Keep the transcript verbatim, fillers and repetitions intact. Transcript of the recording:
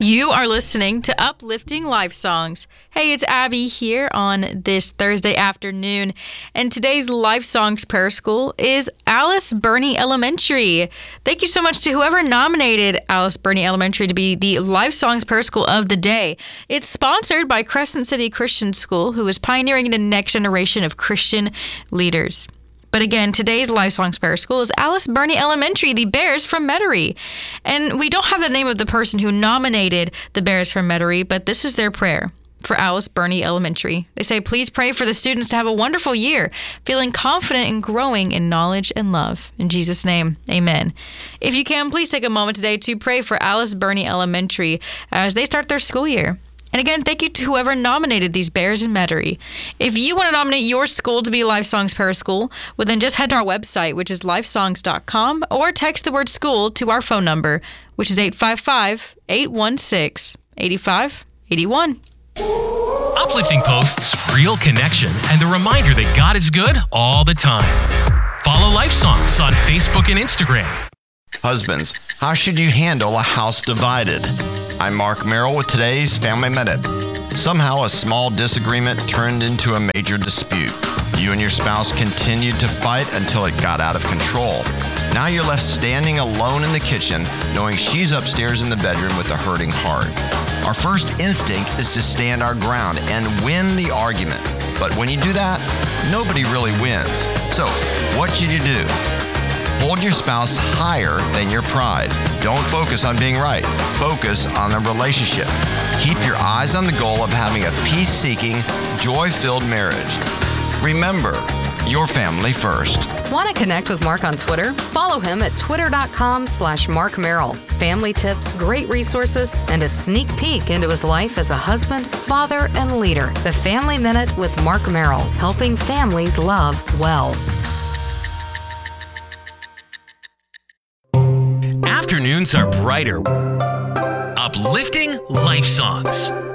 You are listening to Uplifting Life Songs. Hey, it's Abby here on this Thursday afternoon, and today's Life Songs Prayer School is Alice Burney Elementary. Thank you so much to whoever nominated Alice Burney Elementary to be the Life Songs Prayer School of the day. It's sponsored by Crescent City Christian School, who is pioneering the next generation of Christian leaders. But again, today's Life Songs Prayer School is Alice Burney Elementary, the Bears from Metairie. And we don't have the name of the person who nominated the Bears from Metairie, but this is their prayer for Alice Burney Elementary. They say, please pray for the students to have a wonderful year, feeling confident and growing in knowledge and love. In Jesus' name, amen. If you can, please take a moment today to pray for Alice Burney Elementary as they start their school year. And again, thank you to whoever nominated these Bears in Metairie. If you want to nominate your school to be Life Songs Prayer School, well then just head to our website, which is life songs dot com, or text the word school to our phone number, which is eight five five, eight one six, eight five eight one. Uplifting posts, real connection, and the reminder that God is good all the time. Follow Life Songs on Facebook and Instagram. Husbands, how should you handle a house divided? I'm Mark Merrill with today's Family Minute. Somehow a small disagreement turned into a major dispute. You and your spouse continued to fight until it got out of control. Now you're left standing alone in the kitchen, knowing she's upstairs in the bedroom with a hurting heart. Our first instinct is to stand our ground and win the argument. But when you do that, nobody really wins. So, what should you do? Hold your spouse higher than your pride. Don't focus on being right. Focus on the relationship. Keep your eyes on the goal of having a peace-seeking, joy-filled marriage. Remember, your family first. Want to connect with Mark on Twitter? Follow him at twitter.com slash Mark Merrill. Family tips, great resources, and a sneak peek into his life as a husband, father, and leader. The Family Minute with Mark Merrill, helping families love well. Afternoons are brighter. Uplifting Life Songs.